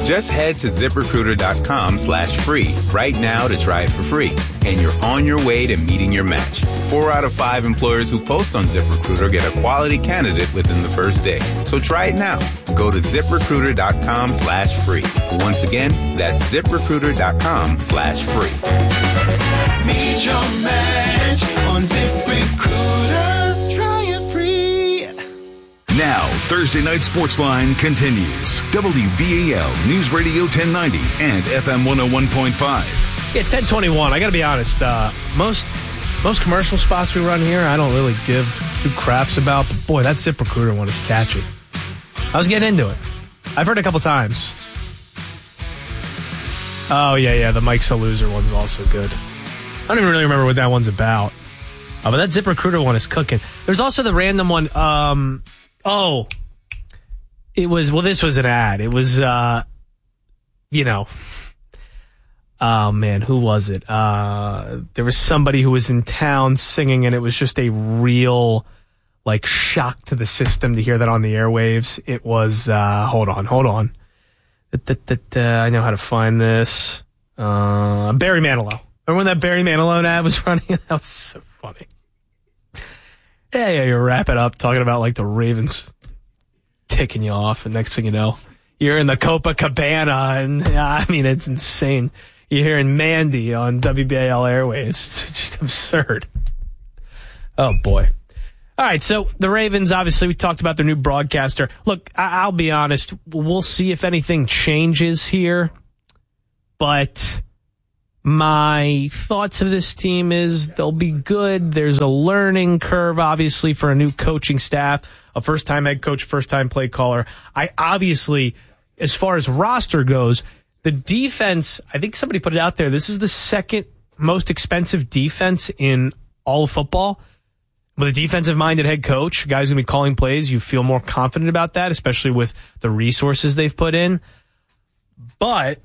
Just head to ZipRecruiter.com/free right now to try it for free. And you're on your way to meeting your match. 4 out of 5 employers who post on ZipRecruiter get a quality candidate within the first day. So try it now. Go to ZipRecruiter.com/free. Once again, that's ZipRecruiter.com/free. Meet your match on ZipRecruiter. Try it free. Now, Thursday Night Sportsline continues. WBAL News Radio 1090 and FM 101.5. Yeah, 1021. I got to be honest. Most commercial spots we run here, I don't really give two craps about. But boy, that ZipRecruiter one is catchy. I was getting into it. I've heard it a couple times. Oh, yeah. The Mike's a Loser one's also good. I don't even really remember what that one's about. But that ZipRecruiter one is cooking. There's also the random one. This was an ad. It was, oh man, who was it? There was somebody who was in town singing, and it was just a real, shock to the system to hear that on the airwaves. It was, hold on. I know how to find this. Barry Manilow. Remember when that Barry Manilow ad was running? That was so funny. Yeah, you wrap it up talking about, the Ravens ticking you off, and next thing you know, you're in the Copacabana, and, it's insane. You're hearing Mandy on WBAL airwaves. It's just absurd. Oh, boy. All right, so the Ravens, obviously, we talked about their new broadcaster. Look, I'll be honest. We'll see if anything changes here. But my thoughts of this team is they'll be good. There's a learning curve, obviously, for a new coaching staff, a first-time head coach, first-time play caller. I obviously, as far as roster goes, the defense, I think somebody put it out there, this is the second most expensive defense in all of football. With a defensive-minded head coach, a guy who's going to be calling plays, you feel more confident about that, especially with the resources they've put in. But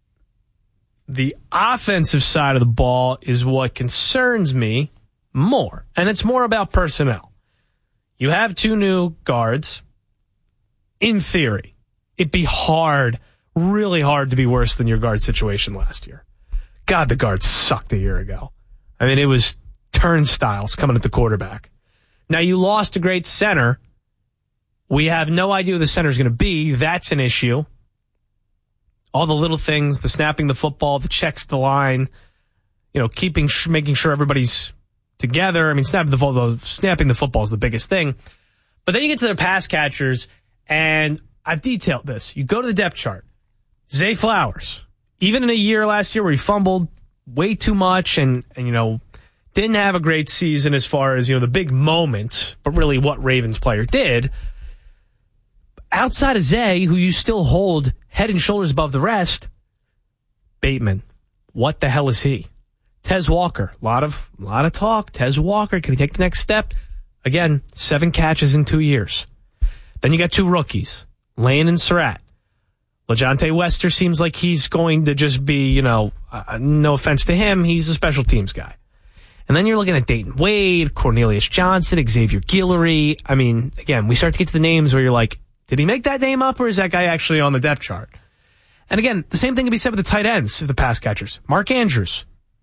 the offensive side of the ball is what concerns me more, and it's more about personnel. You have 2 new guards. In theory, it'd be really hard to be worse than your guard situation last year. God, the guards sucked a year ago. It was turnstiles coming at the quarterback. Now, you lost a great center. We have no idea who the center is going to be. That's an issue. All the little things, the snapping the football, the checks to the line, making sure everybody's together. Snapping the football is the biggest thing. But then you get to the pass catchers, and I've detailed this. You go to the depth chart. Zay Flowers, even in a year last year where he fumbled way too much and didn't have a great season as far as, the big moment, but really what Ravens player did. Outside of Zay, who you still hold head and shoulders above the rest, Bateman, what the hell is he? Tez Walker, a lot of talk. Tez Walker, can he take the next step? Again, 7 catches in 2 years. Then you got 2 rookies, Lane and Surratt. LaJohntay Wester seems like he's going to just be, no offense to him, he's a special teams guy. And then you're looking at Dayton Wade, Cornelius Johnson, Xavier Guillory. Again, we start to get to the names where you're like, did he make that name up, or is that guy actually on the depth chart? And again, the same thing can be said with the tight ends of the pass catchers. Mark Andrews.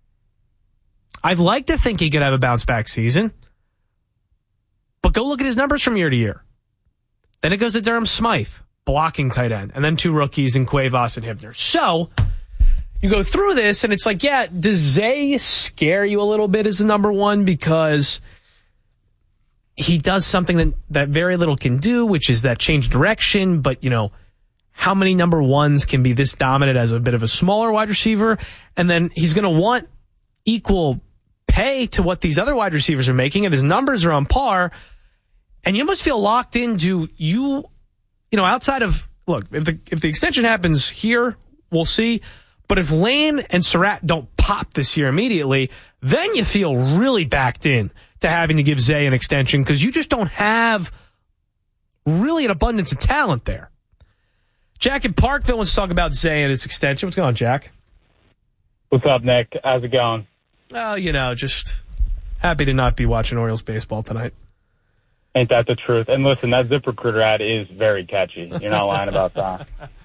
I'd like to think he could have a bounce-back season, but go look at his numbers from year to year. Then it goes to Durham Smythe, blocking tight end, and then 2 rookies in Cuevas and Hibner. So you go through this, and it's like, yeah, does Zay scare you a little bit as the number one? Because he does something that very little can do, which is that change direction. But, how many number ones can be this dominant as a bit of a smaller wide receiver? And then he's going to want equal pay to what these other wide receivers are making, and his numbers are on par. And you almost feel locked into outside of, look, if the extension happens here, we'll see. But if Lane and Surratt don't pop this year immediately, then you feel really backed in to having to give Zay an extension because you just don't have really an abundance of talent there. Jack in Parkville wants to talk about Zay and his extension. What's going on, Jack? What's up, Nick? How's it going? Oh, just happy to not be watching Orioles baseball tonight. Ain't that the truth? And listen, that ZipRecruiter ad is very catchy. You're not lying about that.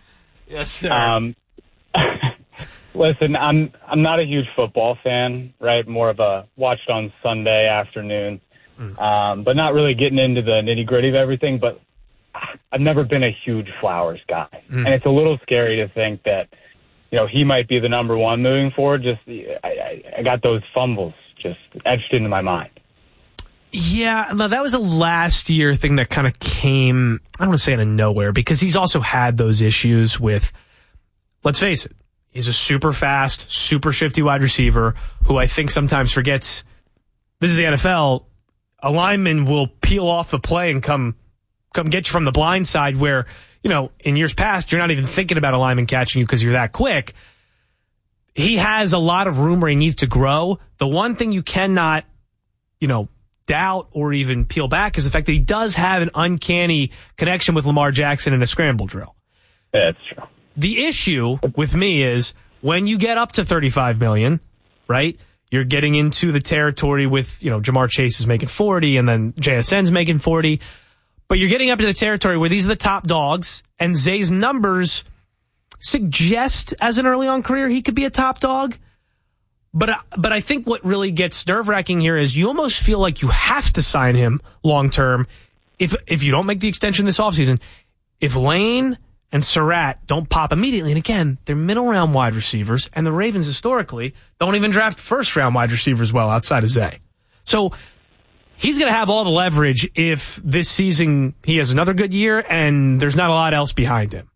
Yes, sir. Listen, I'm not a huge football fan, right? More of a watched on Sunday afternoon, but not really getting into the nitty gritty of everything. But I've never been a huge Flowers guy, and it's a little scary to think that, he might be the number one moving forward. Just I got those fumbles just etched into my mind. Yeah, no, that was a last year thing that kind of came, I don't want to say out of nowhere, because he's also had those issues with, let's face it, he's a super fast, super shifty wide receiver who I think sometimes forgets, this is the NFL, a lineman will peel off the play and come get you from the blind side where, in years past, you're not even thinking about a lineman catching you because you're that quick. He has a lot of room where he needs to grow. The one thing you cannot, doubt or even peel back is the fact that he does have an uncanny connection with Lamar Jackson in a scramble drill. Yeah, that's true. The issue with me is when you get up to $35 million, right? You're getting into the territory with, Jamar Chase is making 40 and then JSN's making 40. But you're getting up to the territory where these are the top dogs, and Zay's numbers suggest as an early on career he could be a top dog. But I think what really gets nerve-wracking here is you almost feel like you have to sign him long-term if you don't make the extension this offseason. If Lane and Surratt don't pop immediately, and again, they're middle-round wide receivers, and the Ravens historically don't even draft first-round wide receivers well outside of Zay. So he's going to have all the leverage if this season he has another good year and there's not a lot else behind him.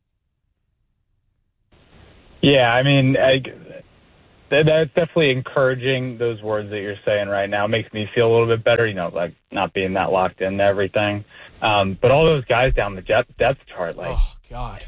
Yeah, I mean, that's definitely encouraging, those words that you're saying right now. It makes me feel a little bit better, like not being that locked into everything. But all those guys down the depth chart, like... Oh, God.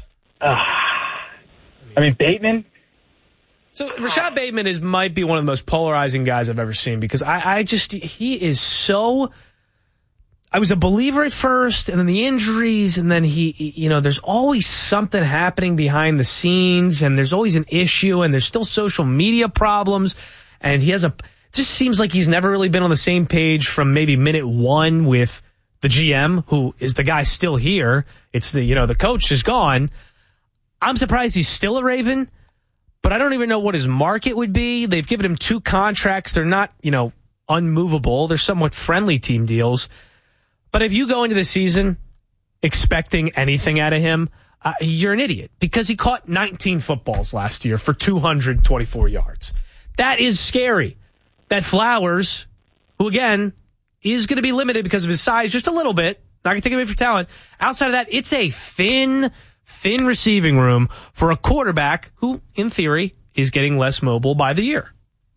I mean, Bateman... So Rashad Bateman might be one of the most polarizing guys I've ever seen because he is so... I was a believer at first, and then the injuries, and then there's always something happening behind the scenes, and there's always an issue, and there's still social media problems, and it just seems like he's never really been on the same page from maybe minute one with the GM, who is the guy still here. It's the coach is gone. I'm surprised he's still a Raven, but I don't even know what his market would be. They've given him 2 contracts. They're not, unmovable. They're somewhat friendly team deals. But if you go into the season expecting anything out of him, you're an idiot because he caught 19 footballs last year for 224 yards. That is scary. That Flowers, who again is going to be limited because of his size just a little bit, not going to take away from talent. Outside of that, it's a thin receiving room for a quarterback who, in theory, is getting less mobile by the year.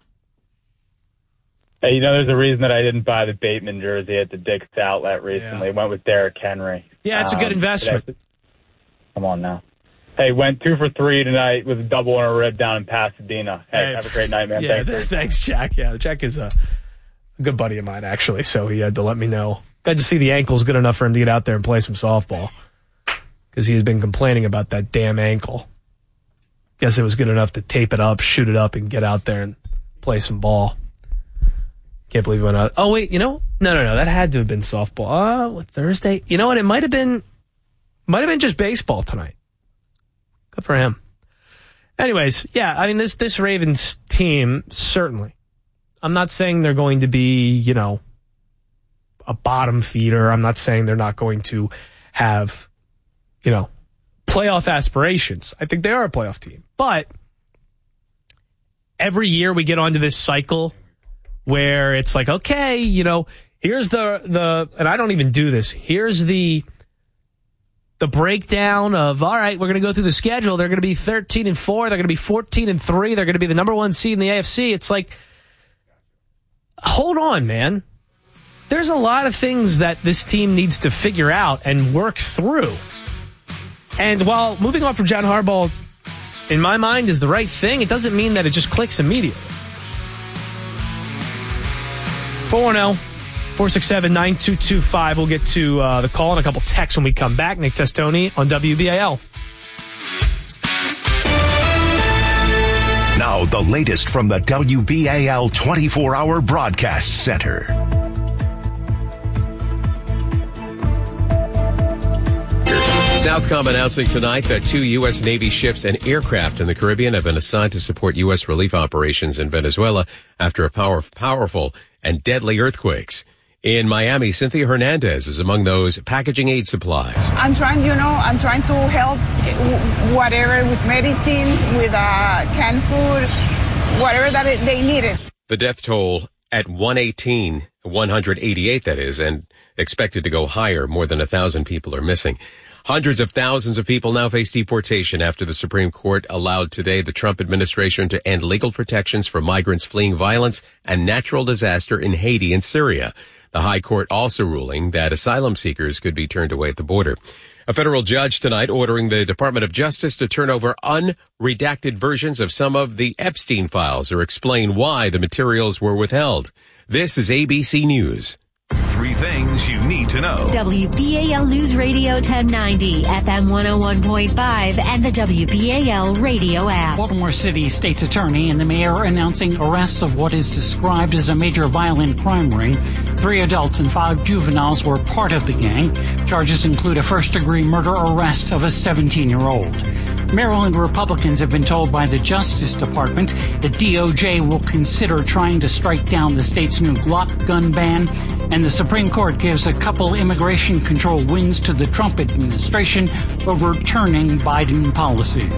Hey, there's a reason that I didn't buy the Bateman jersey at the Dick's Outlet recently. Yeah. Went with Derrick Henry. Yeah, it's a good investment. Come on now. Hey, went 2 for 3 tonight with a double and a rib down in Pasadena. Hey, have a great night, man. Yeah, thanks, Jack. Yeah, Jack is a good buddy of mine, actually, so he had to let me know. Glad to see the ankle's good enough for him to get out there and play some softball because he has been complaining about that damn ankle. Guess it was good enough to tape it up, shoot it up, and get out there and play some ball. Can't believe it went out. Oh, wait, No. That had to have been softball. Thursday? You know what? It might have been just baseball tonight. Good for him. Anyways, yeah, I mean, this Ravens team, certainly. I'm not saying they're going to be, a bottom feeder. I'm not saying they're not going to have, playoff aspirations. I think they are a playoff team. But every year we get onto this cycle where it's like, okay, here's the and I don't even do this. Here's the breakdown of, all right, we're going to go through the schedule. They're going to be 13-4. They're going to be 14-3. They're going to be the number 1 seed in the AFC. It's like, hold on, man. There's a lot of things that this team needs to figure out and work through. And while moving on from John Harbaugh, in my mind, is the right thing, it doesn't mean that it just clicks immediately. 410-467-9225. We'll get to the call and a couple texts when we come back. Nick Testoni on WBAL. Now, the latest from the WBAL 24-hour broadcast center. Southcom announcing tonight that 2 U.S. Navy ships and aircraft in the Caribbean have been assigned to support U.S. relief operations in Venezuela after a powerful and deadly earthquakes. In Miami, Cynthia Hernandez is among those packaging aid supplies. I'm trying to help whatever with medicines, with canned food, whatever that they needed. The death toll at 188 that is, and expected to go higher. More than 1,000 people are missing. Hundreds of thousands of people now face deportation after the Supreme Court allowed today the Trump administration to end legal protections for migrants fleeing violence and natural disaster in Haiti and Syria. The High Court also ruling that asylum seekers could be turned away at the border. A federal judge tonight ordering the Department of Justice to turn over unredacted versions of some of the Epstein files or explain why the materials were withheld. This is ABC News. 3 things you need to know. WBAL News Radio 1090, FM 101.5, and the WBAL radio app. Baltimore City State's Attorney and the mayor announcing arrests of what is described as a major violent crime ring. 3 adults and 5 juveniles were part of the gang. Charges include a first-degree murder arrest of a 17-year-old. Maryland Republicans have been told by the Justice Department the DOJ will consider trying to strike down the state's new Glock gun ban, and the Supreme Court gives a couple immigration control wins to the Trump administration, overturning Biden policies.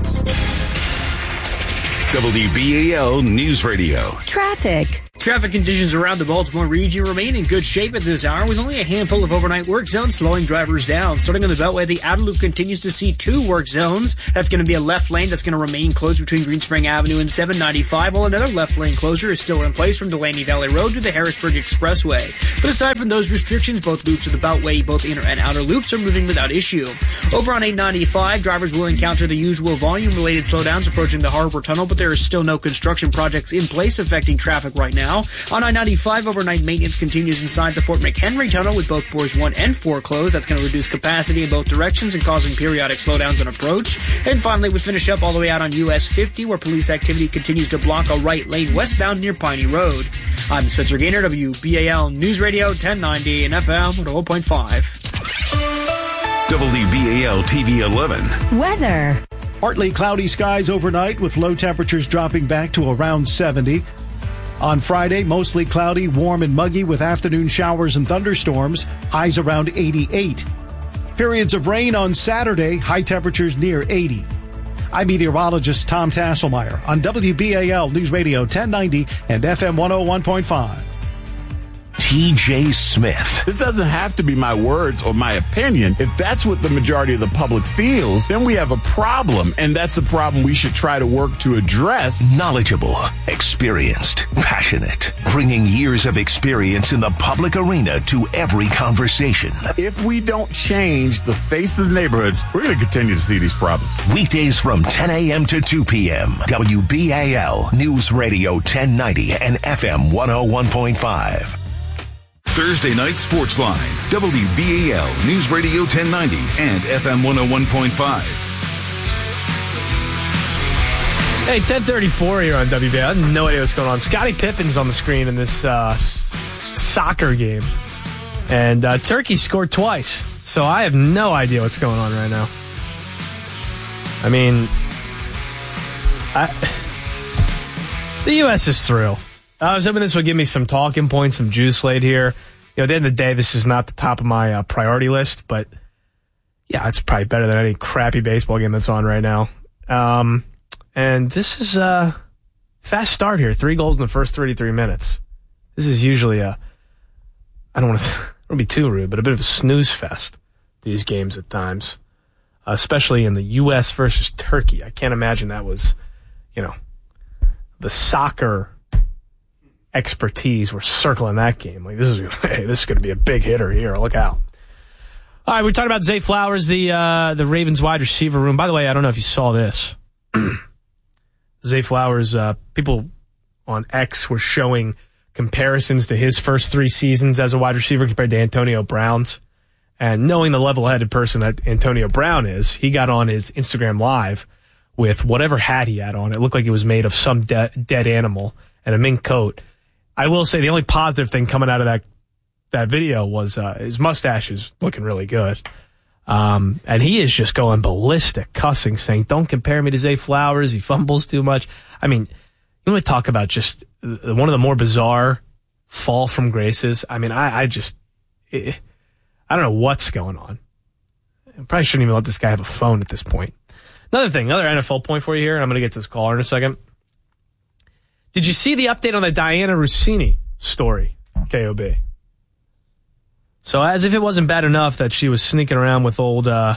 WBAL News Radio. Traffic. Traffic conditions around the Baltimore region remain in good shape at this hour, with only a handful of overnight work zones slowing drivers down. Starting on the Beltway, the outer loop continues to see 2 work zones. That's going to be a left lane that's going to remain closed between Greenspring Avenue and 795, while another left lane closure is still in place from Delaney Valley Road to the Harrisburg Expressway. But aside from those restrictions, both loops of the Beltway, both inner and outer loops, are moving without issue. Over on 895, drivers will encounter the usual volume-related slowdowns approaching the Harbor Tunnel, but there is still no construction projects in place affecting traffic right now. On I-95, overnight maintenance continues inside the Fort McHenry Tunnel with both Bores 1 and 4 closed. That's going to reduce capacity in both directions and causing periodic slowdowns on approach. And finally, we finish up all the way out on US 50, where police activity continues to block a right lane westbound near Piney Road. I'm Spencer Gaynor, WBAL News Radio 1090 and FM 101.5. WBAL TV 11. Weather. Partly cloudy skies overnight with low temperatures dropping back to around 70. On Friday, mostly cloudy, warm and muggy with afternoon showers and thunderstorms, highs around 88. Periods of rain on Saturday, high temperatures near 80. I'm meteorologist Tom Tasselmeyer on WBAL News Radio 1090 and FM 101.5. T.J. Smith. This doesn't have to be my words or my opinion. If that's what the majority of the public feels, then we have a problem, and that's a problem we should try to work to address. Knowledgeable, experienced, passionate, bringing years of experience in the public arena to every conversation. If we don't change the face of the neighborhoods, we're going to continue to see these problems. Weekdays from 10 a.m. to 2 p.m. WBAL News Radio 1090 and FM 101.5. Thursday Night Sports Line, WBAL News Radio 1090 and FM 101.5. Hey, 10:34 here on WBAL. I have no idea what's going on. Scottie Pippen's on the screen in this soccer game. And Turkey scored twice. So I have no idea what's going on right now. I mean, the U.S. is through. I was hoping this would give me some talking points, some juice laid here. At the end of the day, this is not the top of my priority list, but yeah, it's probably better than any crappy baseball game that's on right now. And this is a fast start here. 3 goals in the first 33 minutes. This is usually I don't want to be too rude, but a bit of a snooze fest, these games at times, especially in the U.S. versus Turkey. I can't imagine that was, the soccer expertise were circling that game. Like, this is going to be a big hitter here. Look out. All right, we're talking about Zay Flowers, the Ravens wide receiver room. By the way, I don't know if you saw this. Zay Flowers, people on X were showing comparisons to his first 3 seasons as a wide receiver compared to Antonio Brown's. And knowing the level-headed person that Antonio Brown is, he got on his Instagram Live with whatever hat he had on. It looked like it was made of some dead animal and a mink coat. I will say the only positive thing coming out of that video was his mustache is looking really good. And he is just going ballistic, cussing, saying, don't compare me to Zay Flowers. He fumbles too much. I mean, you want to talk about just one of the more bizarre fall from graces. I mean, I don't know what's going on. I probably shouldn't even let this guy have a phone at this point. Another NFL point for you here, and I'm going to get to this caller in a second. Did you see the update on the Diana Rossini story, KOB? So as if it wasn't bad enough that she was sneaking around with old, why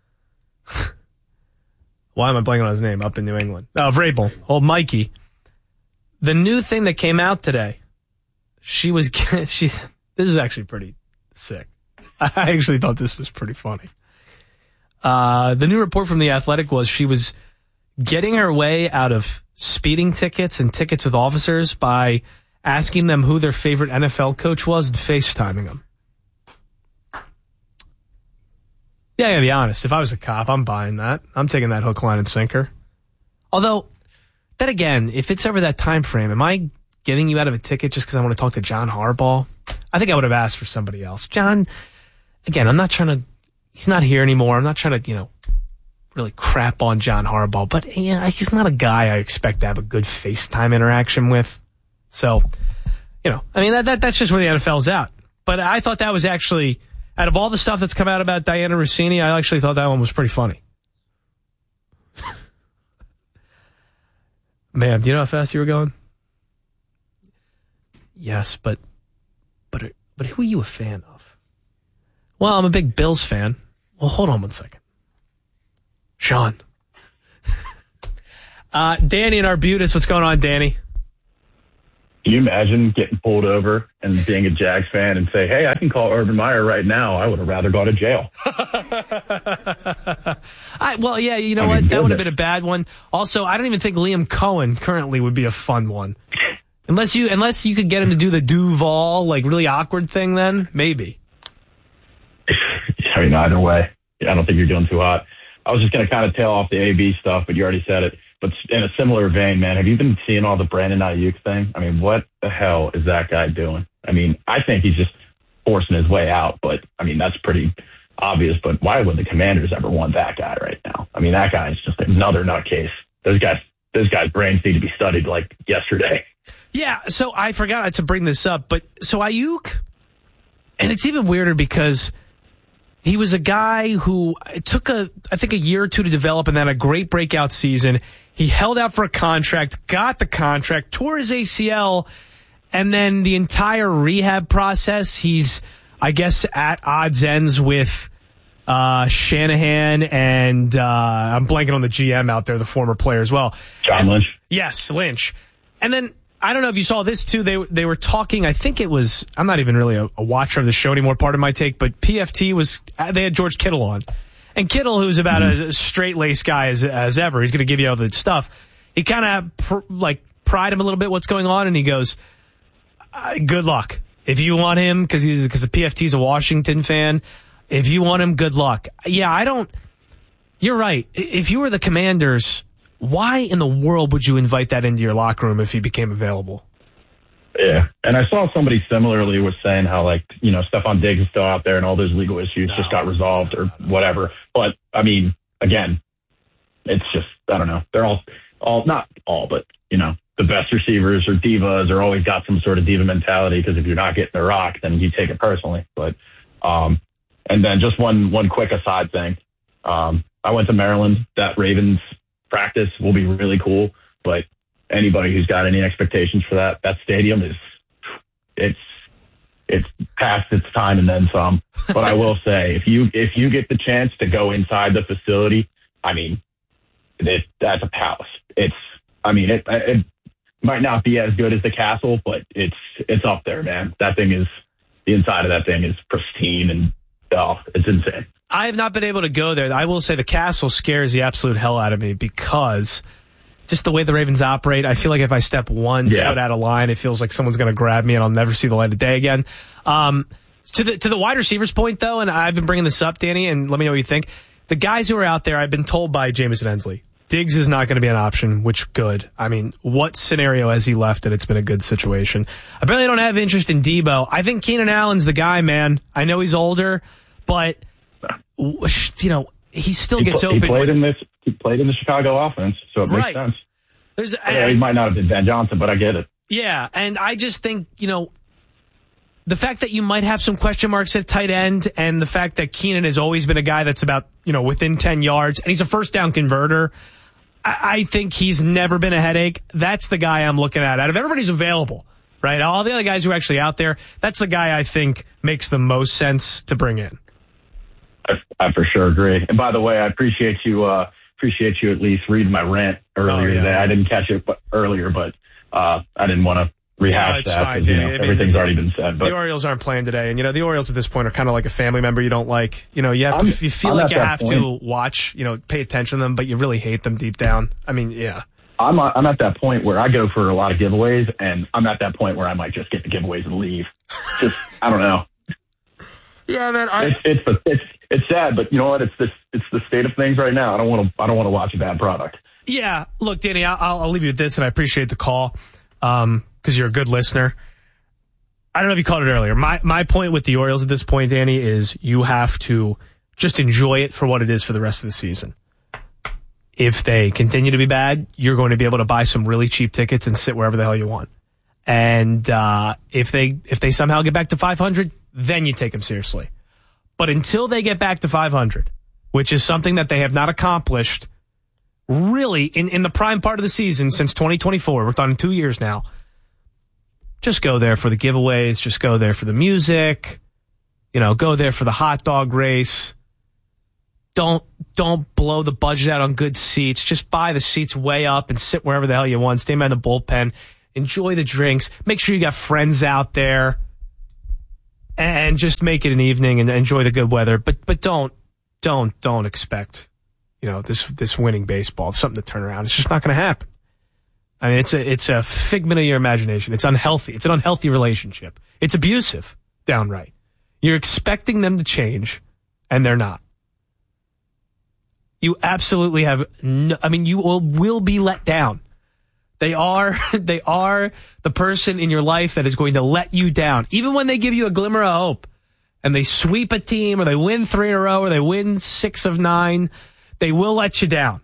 am I blanking on his name, up in New England? Vrabel, old Mikey. The new thing that came out today, this is actually pretty sick. I actually thought this was pretty funny. The new report from The Athletic was she was getting her way out of speeding tickets and tickets with officers by asking them who their favorite NFL coach was and FaceTiming them. Yeah, I gotta be honest. If I was a cop, I'm buying that. I'm taking that hook, line, and sinker. Although, then again, if it's over that time frame, am I getting you out of a ticket just because I want to talk to John Harbaugh? I think I would have asked for somebody else. John, again, I'm not trying to... He's not here anymore. I'm not trying to, really crap on John Harbaugh. But, he's not a guy I expect to have a good FaceTime interaction with. So, that's just where the NFL's at. But I thought that was actually... Out of all the stuff that's come out about Diana Rossini, I actually thought that one was pretty funny. Ma'am, do you know how fast you were going? Yes, but who are you a fan of? Well, I'm a big Bills fan. Well, hold on one second. Sean. Danny in Arbutus. What's going on, Danny? Can you imagine getting pulled over and being a Jags fan and say, hey, I can call Urban Meyer right now. I would have rather gone to jail. What? That would have been a bad one. Also, I don't even think Liam Cohen currently would be a fun one. Unless you could get him to do the Duval, really awkward thing, then maybe. I mean, either way, I don't think you're doing too hot. I was just going to kind of tail off the AB stuff, but you already said it. But in a similar vein, man, have you been seeing all the Brandon Ayuk thing? I mean, what the hell is that guy doing? I mean, I think he's just forcing his way out, but I mean, that's pretty obvious. But why would the Commanders ever want that guy right now? I mean, that guy is just another nutcase. Those guys' brains need to be studied like yesterday. Yeah, so I forgot to bring this up, but so Ayuk, and it's even weirder because he was a guy who took I think a year or two to develop and then a great breakout season. He held out for a contract, got the contract, tore his ACL, and then the entire rehab process, he's, I guess, at odds ends with Shanahan and I'm blanking on the GM out there, the former player as well. John Lynch. Yes, Lynch. And then, I don't know if you saw this too, they were talking, I think it was, I'm not even really a watcher of the show anymore, part of my take, but PFT they had George Kittle on. And Kittle, who's about as straight-laced guy as ever, he's going to give you all the stuff. He kind of pried him a little bit what's going on, and he goes, good luck. If you want him, because the PFT's a Washington fan, if you want him, good luck. Yeah, you're right. If you were the Commanders, why in the world would you invite that into your locker room if he became available? Yeah, and I saw somebody similarly was saying how, Stephon Diggs is still out there and all those legal issues just got resolved or whatever. But, I mean, again, it's just, I don't know. They're all not all, but, the best receivers or divas are always got some sort of diva mentality because if you're not getting the rock, then you take it personally. But, and then just one quick aside thing. I went to Maryland. That Ravens practice will be really cool, but anybody who's got any expectations for that stadium it's past its time and then some. But I will say, if you get the chance to go inside the facility, I mean, that's a palace. It might not be as good as the castle, but it's up there, man. The inside of that thing is pristine and it's insane. I have not been able to go there. I will say the castle scares the absolute hell out of me because just the way the Ravens operate, I feel like if I step one foot out of line, it feels like someone's going to grab me and I'll never see the light of day again. To the wide receivers point, though, and I've been bringing this up, Danny, and let me know what you think. The guys who are out there, I've been told by Jamison Hensley, Diggs is not going to be an option, which good. I mean, what scenario has he left and it's been a good situation? Apparently, I don't have interest in Debo. I think Keenan Allen's the guy, man. I know he's older, but he still gets open. He played in the Chicago offense, so it makes sense. He might not have been Van Johnson, but I get it. Yeah, and I just think, the fact that you might have some question marks at tight end and the fact that Keenan has always been a guy that's about, within 10 yards, and he's a first down converter, I think he's never been a headache. That's the guy I'm looking at. Out of everybody's available, right? All the other guys who are actually out there, that's the guy I think makes the most sense to bring in. I for sure agree. And by the way, I appreciate you at least reading my rant earlier today. I didn't catch it earlier, but I didn't want to rehash that because everything's already been said. But the Orioles aren't playing today, and the Orioles at this point are kind of like a family member you don't like. You feel like you have to watch, pay attention to them, but you really hate them deep down. I mean, yeah. I'm at that point where I go for a lot of giveaways, and I'm at that point where I might just get the giveaways and leave. Just I don't know. Yeah, man. It's sad, but you know what? It's the state of things right now. I don't want to watch a bad product. Yeah, look, Danny, I'll leave you with this, and I appreciate the call because you're a good listener. I don't know if you called it earlier. My point with the Orioles at this point, Danny, is you have to just enjoy it for what it is for the rest of the season. If they continue to be bad, you're going to be able to buy some really cheap tickets and sit wherever the hell you want. And if they somehow get back to 500, then you take them seriously. But until they get back to 500, which is something that they have not accomplished really in the prime part of the season since 2024, we're talking 2 years now, just go there for the giveaways, just go there for the music, go there for the hot dog race. Don't blow the budget out on good seats. Just buy the seats way up and sit wherever the hell you want. Stay behind the bullpen. Enjoy the drinks. Make sure you got friends out there. And just make it an evening and enjoy the good weather. But don't expect, this winning baseball. It's something to turn around. It's just not going to happen. I mean, it's a figment of your imagination. It's unhealthy. It's an unhealthy relationship. It's abusive, downright. You're expecting them to change, and they're not. You absolutely have you will be let down. They are the person in your life that is going to let you down. Even when they give you a glimmer of hope and they sweep a team or they win 3 in a row or they win 6 of 9, they will let you down.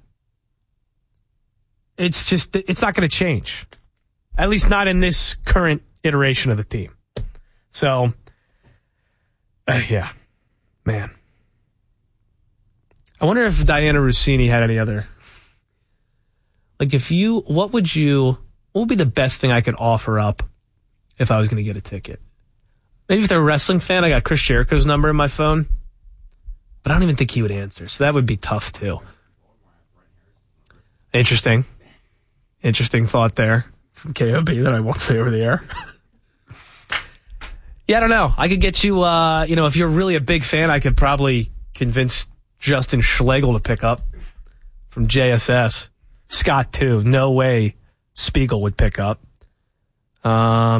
It's not going to change. At least not in this current iteration of the team. So, yeah, man. I wonder if Diana Rossini had any other... Like, what would be the best thing I could offer up if I was going to get a ticket? Maybe if they're a wrestling fan, I got Chris Jericho's number in my phone. But I don't even think he would answer, so that would be tough, too. Interesting thought there from KOB that I won't say over the air. Yeah, I don't know. I could get you, if you're really a big fan, I could probably convince Justin Schlegel to pick up from JSS. Scott, too. No way Spiegel would pick up. Hey,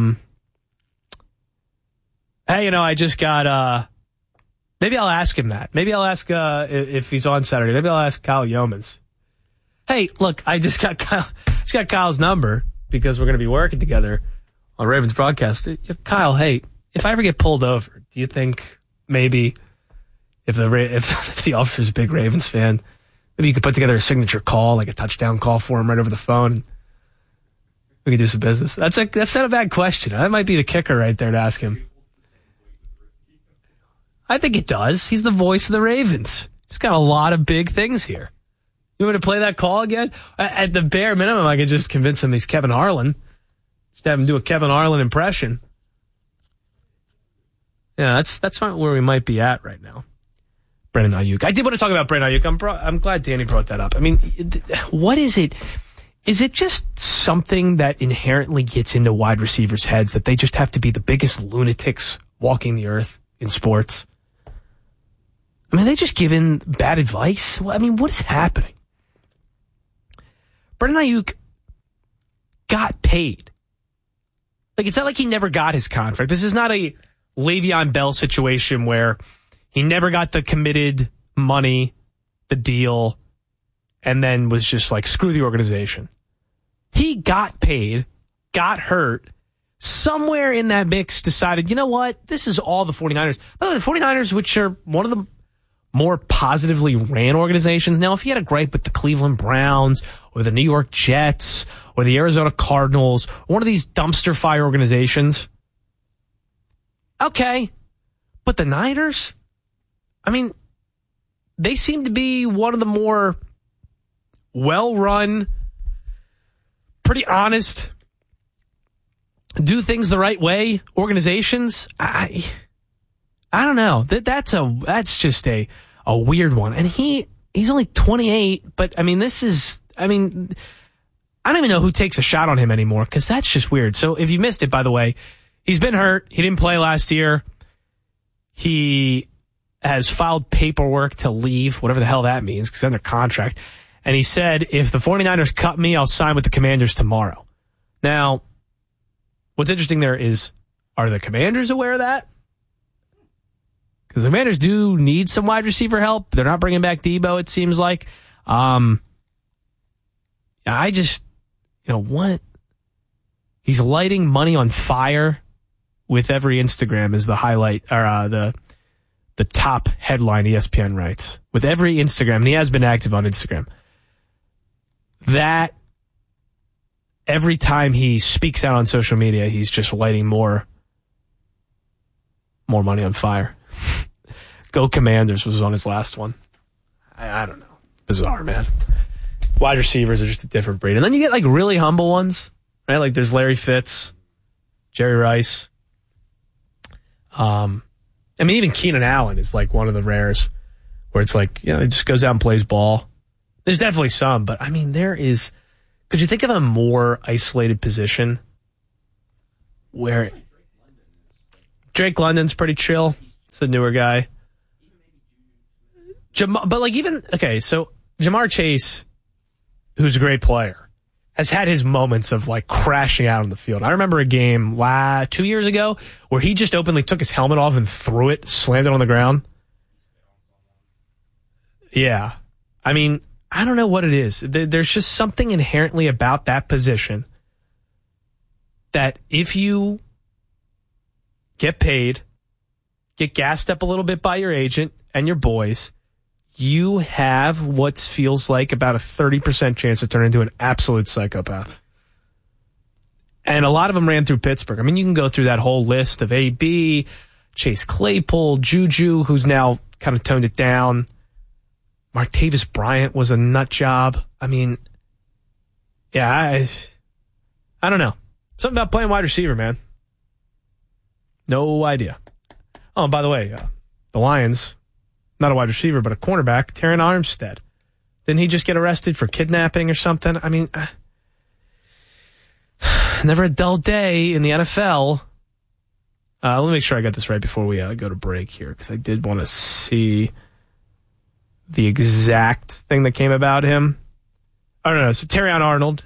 I just got... maybe I'll ask him that. Maybe I'll ask if he's on Saturday. Maybe I'll ask Kyle Yeomans. Hey, look, I just got Kyle's number because we're going to be working together on Ravens broadcast. Kyle, hey, if I ever get pulled over, do you think maybe if the officer's a big Ravens fan... Maybe you could put together a signature call, like a touchdown call for him right over the phone. We could do some business. That's not a bad question. That might be the kicker right there to ask him. I think it does. He's the voice of the Ravens. He's got a lot of big things here. You want me to play that call again? At the bare minimum, I could just convince him he's Kevin Harlan. Just have him do a Kevin Harlan impression. Yeah, that's not where we might be at right now. Brandon Ayuk. I did want to talk about Brandon Ayuk. I'm glad Danny brought that up. I mean, what is it? Is it just something that inherently gets into wide receivers' heads that they just have to be the biggest lunatics walking the earth in sports? I mean, are they just giving bad advice? I mean, what is happening? Brandon Ayuk got paid. Like, it's not like he never got his contract. This is not a Le'Veon Bell situation where he never got the committed money, the deal, and then was just like, screw the organization. He got paid, got hurt, somewhere in that mix decided, you know what, this is all the 49ers. By the way, the 49ers, which are one of the more positively ran organizations. Now, if he had a gripe with the Cleveland Browns or the New York Jets or the Arizona Cardinals, one of these dumpster fire organizations, okay. But the Niners, I mean, they seem to be one of the more well-run, pretty honest, do things the right way organizations. I don't know. That's just a weird one. And he's only 28, but I mean, I don't even know who takes a shot on him anymore because that's just weird. So if you missed it, by the way, he's been hurt. He didn't play last year. He has filed paperwork to leave, whatever the hell that means, because he's under contract. And he said, if the 49ers cut me, I'll sign with the Commanders tomorrow. Now, what's interesting there is, are the Commanders aware of that? Because the Commanders do need some wide receiver help. They're not bringing back Debo, it seems like. I just, what? He's lighting money on fire with every Instagram is the highlight, or the top headline ESPN writes. With every Instagram, and he has been active on Instagram, that every time he speaks out on social media, he's just lighting more money on fire. Go Commanders was on his last one. I don't know. Bizarre, man. Wide receivers are just a different breed. And then you get like really humble ones, right? Like there's Larry Fitz, Jerry Rice. I mean, even Keenan Allen is like one of the rares where it's like, he just goes out and plays ball. There's definitely some, but I mean, could you think of a more isolated position where Drake London's pretty chill? It's a newer guy. But like so Jamar Chase, who's a great player, has had his moments of like crashing out on the field. I remember a game 2 years ago where he just openly took his helmet off and threw it, slammed it on the ground. Yeah. I mean, I don't know what it is. There's just something inherently about that position that if you get paid, get gassed up a little bit by your agent and your boys, you have what feels like about a 30% chance to turn into an absolute psychopath. And a lot of them ran through Pittsburgh. I mean, you can go through that whole list of AB, Chase Claypool, Juju, who's now kind of toned it down. Martavis Bryant was a nut job. I mean, yeah, I don't know. Something about playing wide receiver, man. No idea. Oh, and by the way, the Lions, not a wide receiver, but a cornerback, Terran Armstead. Didn't he just get arrested for kidnapping or something? I mean, never a dull day in the NFL. Let me make sure I got this right before we go to break here, because I did want to see the exact thing that came about him. Oh, no. So Terrion Arnold,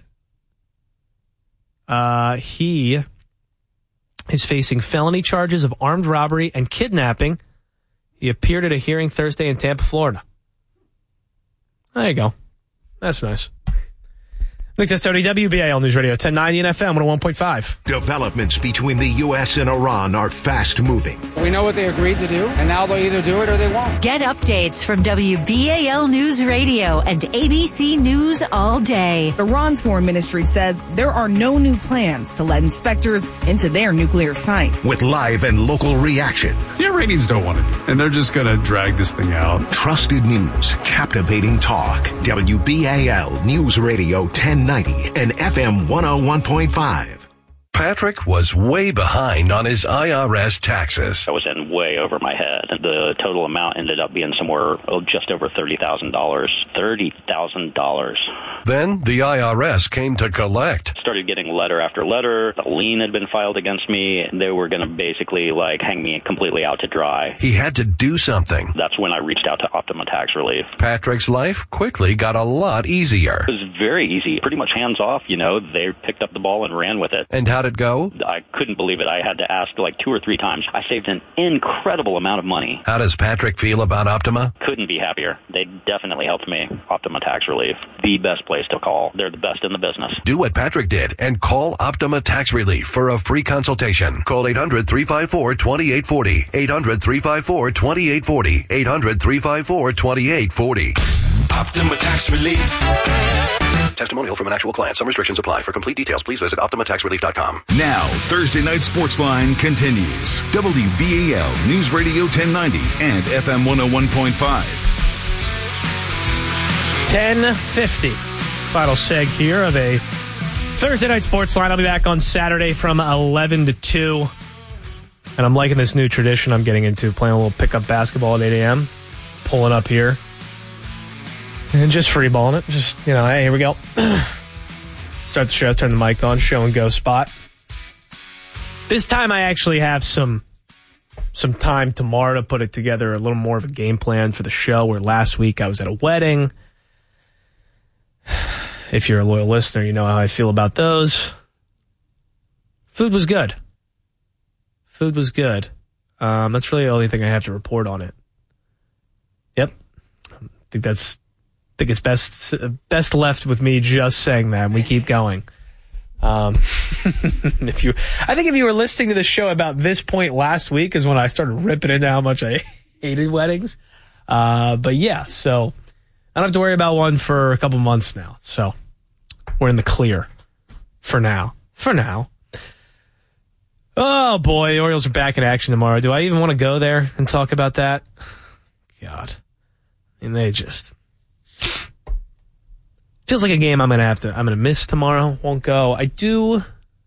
he is facing felony charges of armed robbery and kidnapping. He appeared at a hearing Thursday in Tampa, Florida. There you go. That's nice. Nick Testoni, WBAL News Radio, 1090 and FM 101.5. Developments between the U.S. and Iran are fast moving. We know what they agreed to do, and now they'll either do it or they won't. Get updates from WBAL News Radio and ABC News all day. Iran's foreign ministry says there are no new plans to let inspectors into their nuclear site. With live and local reaction. The Iranians don't want it, and they're just going to drag this thing out. Trusted news, captivating talk. WBAL News Radio 1090 and FM 101.5. Patrick was way behind on his IRS taxes. I was in way over my head. The total amount ended up being somewhere just over $30,000. $30,000. Then the IRS came to collect. Started getting letter after letter. The lien had been filed against me. They were going to basically hang me completely out to dry. He had to do something. That's when I reached out to Optima Tax Relief. Patrick's life quickly got a lot easier. It was very easy. Pretty much hands off, They picked up the ball and ran with it. And how did it go? I couldn't believe it. I had to ask like 2 or 3 times. I saved an incredible amount of money. How does Patrick feel about Optima? Couldn't be happier. They definitely helped me. Optima Tax Relief, the best place to call. They're the best in the business. Do what Patrick did and call Optima Tax Relief for a free consultation. Call 800-354-2840. 800-354-2840. 800-354-2840. Optima Tax Relief. Testimonial from an actual client. Some restrictions apply. For complete details, please visit OptimaTaxRelief.com. Now, Thursday Night Sportsline continues. WBAL News Radio 1090 and FM 101.5. 10:50. Final seg here of a Thursday Night Sportsline. I'll be back on Saturday from 11 to 2. And I'm liking this new tradition I'm getting into, playing a little pickup basketball at 8 a.m. Pulling up here. And just freeballing it. Just, hey, here we go. Start the show, turn the mic on, show and go spot. This time I actually have some time tomorrow to put it together, a little more of a game plan for the show, where last week I was at a wedding. If you're a loyal listener, you know how I feel about those. Food was good. That's really the only thing I have to report on it. Think it's best left with me just saying that, and we keep going. I think if you were listening to the show about this point last week is when I started ripping into how much I hated weddings. But yeah, so I don't have to worry about one for a couple months now. So we're in the clear for now. Oh boy, the Orioles are back in action tomorrow. Do I even want to go there and talk about that? God. I mean, they just... Feels like a game I'm gonna miss tomorrow. Won't go. Here's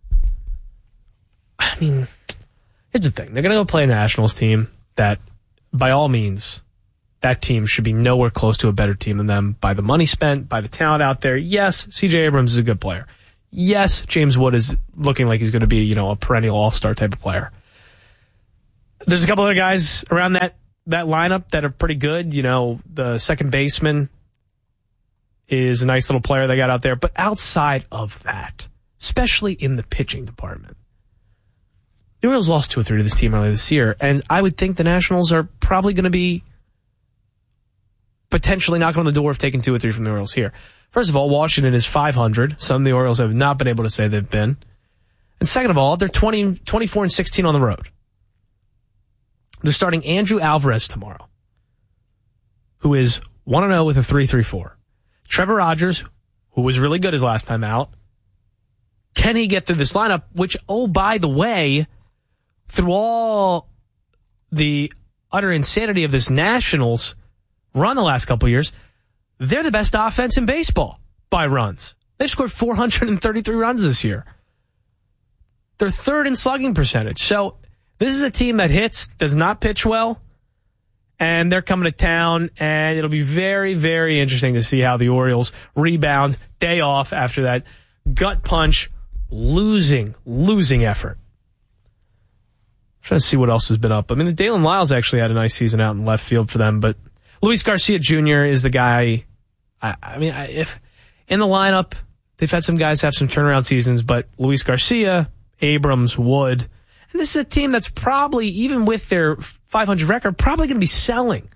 the thing. They're gonna go play a Nationals team that, by all means, that team should be nowhere close to a better team than them by the money spent, by the talent out there. Yes, C.J. Abrams is a good player. Yes, James Wood is looking like he's going to be, a perennial all-star type of player. There's a couple other guys around that lineup that are pretty good. The second baseman is a nice little player they got out there. But outside of that, especially in the pitching department, the Orioles lost 2 or 3 to this team earlier this year, and I would think the Nationals are probably going to be potentially knocking on the door of taking 2 or 3 from the Orioles here. First of all, Washington is 500. Some of the Orioles have not been able to say they've been. And second of all, they're 24-16 on the road. They're starting Andrew Alvarez tomorrow, who is 1-0 with a 3.34. Trevor Rogers, who was really good his last time out. Can he get through this lineup? Which, oh, by the way, through all the utter insanity of this Nationals run the last couple of years, they're the best offense in baseball by runs. They've scored 433 runs this year. They're third in slugging percentage. So this is a team that hits, does not pitch well, and they're coming to town, and it'll be very, very interesting to see how the Orioles rebound day off after that gut punch, losing effort. I'm trying to see what else has been up. The Dalen Lyles actually had a nice season out in left field for them, but Luis Garcia Jr. is the guy. If in the lineup, they've had some guys have some turnaround seasons, but Luis Garcia, Abrams, Wood, and this is a team that's probably, even with their 500 record, probably going to be selling.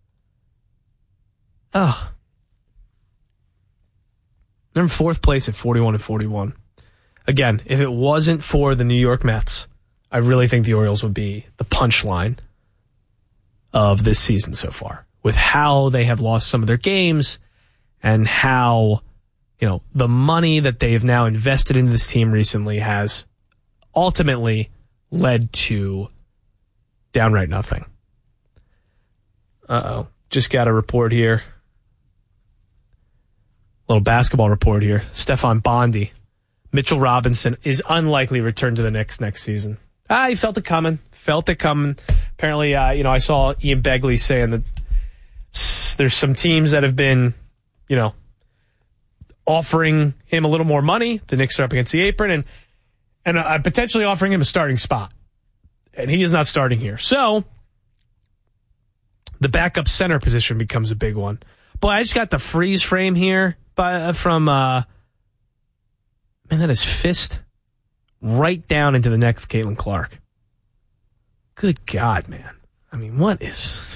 They're in 4th place at 41-41. Again, if it wasn't for the New York Mets, I really think the Orioles would be the punchline of this season so far, with how they have lost some of their games and how, the money that they have now invested into this team recently has ultimately led to downright nothing. Just got a report here. Little basketball report here. Stefan Bondi. Mitchell Robinson is unlikely to return to the Knicks next season. He felt it coming. Apparently, I saw Ian Begley saying that there's some teams that have been, offering him a little more money. The Knicks are up against the apron and potentially offering him a starting spot. And he is not starting here. So the backup center position becomes a big one. Boy, I just got the freeze frame here from, that is fist right down into the neck of Caitlin Clark. Good God, man. I mean, what is...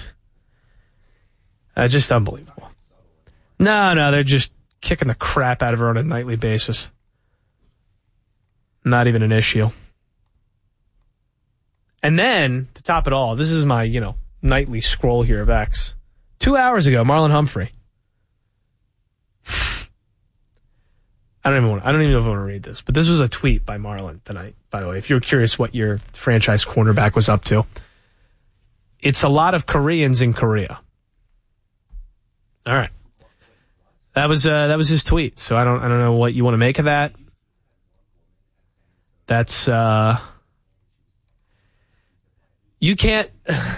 just unbelievable. No, they're just kicking the crap out of her on a nightly basis. Not even an issue. And then, to top it all, this is my, nightly scroll here of X. 2 hours ago, Marlon Humphrey. I don't even know if I want to read this, but this was a tweet by Marlon tonight, by the way, if you're curious what your franchise cornerback was up to. It's a lot of Koreans in Korea. All right. That was his tweet, so I don't know what you want to make of that. That's you can't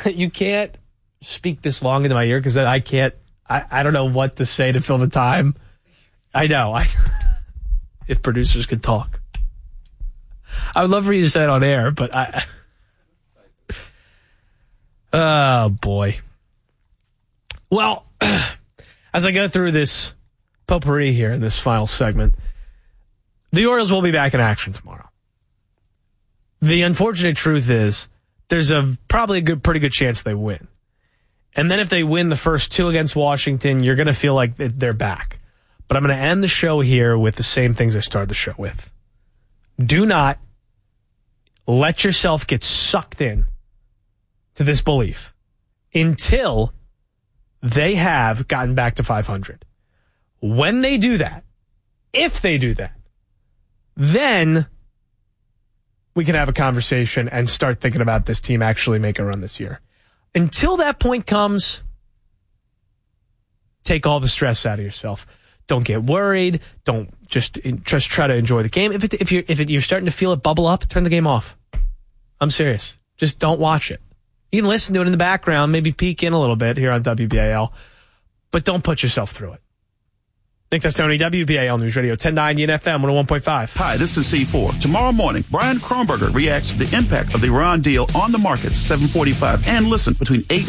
speak this long into my ear because then I can't. I don't know what to say to fill the time. I know. If producers could talk, I would love for you to say it on air, but oh boy. Well, as I go through this potpourri here in this final segment, the Orioles will be back in action tomorrow. The unfortunate truth is there's probably a pretty good chance they win. And then if they win the first two against Washington, you're going to feel like they're back. But I'm going to end the show here with the same things I started the show with. Do not let yourself get sucked in to this belief until they have gotten back to 500. When they do that, if they do that, then we can have a conversation and start thinking about this team actually make a run this year. Until that point comes, take all the stress out of yourself. Don't get worried. Don't just try to enjoy the game. If you're starting to feel it bubble up, turn the game off. I'm serious. Just don't watch it. You can listen to it in the background, maybe peek in a little bit here on WBAL, but don't put yourself through it. Nick Testoni, WBAL News Radio 1090 and FM 101.5. Hi, this is C4. Tomorrow morning, Brian Kronberger reacts to the impact of the Iran deal on the markets, 7:45. And listen, between 8